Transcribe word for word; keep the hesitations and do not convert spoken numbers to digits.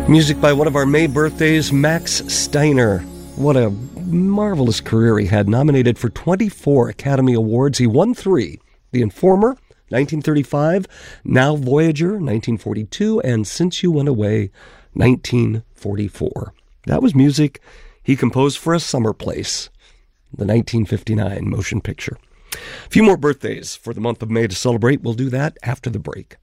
Music by one of our May birthdays, Max Steiner. What a marvelous career he had. Nominated for twenty-four Academy Awards. He won three. The Informer, nineteen thirty-five, Now Voyager, nineteen forty-two, and Since You Went Away, nineteen forty-four. That was music he composed for A Summer Place, the nineteen fifty-nine motion picture. A few more birthdays for the month of May to celebrate. We'll do that after the break.